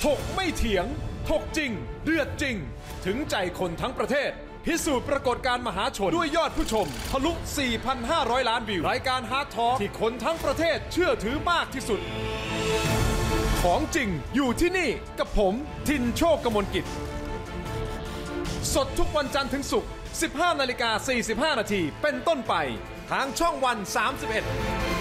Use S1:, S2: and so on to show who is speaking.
S1: ถกไม่เถียงถกจริงเดือดจริงถึงใจคนทั้งประเทศพิสูจน์ปรากฏการณ์มหาชนด้วยยอดผู้ชมทะลุ 4,500 ล้านวิวรายการฮาร์ดทอล์กที่คนทั้งประเทศเชื่อถือมากที่สุดของจริงอยู่ที่นี่กับผมทินโชคกมลกิจสดทุกวันจันทร์ถึงศุกร์ 15:45 น.เป็นต้นไปทางช่องวัน 31